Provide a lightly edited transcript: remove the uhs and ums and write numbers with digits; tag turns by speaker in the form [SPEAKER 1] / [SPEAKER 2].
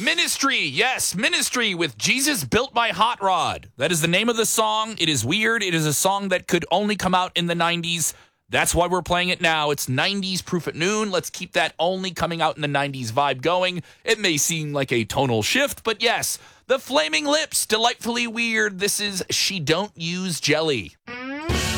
[SPEAKER 1] Ministry, yes, Ministry with Jesus Built My Hot Rod. That is the name of the song. It is weird. It is a song that could only come out in the 90s. That's why we're playing it now. It's 90s Proof at Noon. Let's keep that only coming out in the 90s vibe going. It may seem like a tonal shift, but yes, the Flaming Lips, Delightfully Weird. This is She Don't Use Jelly.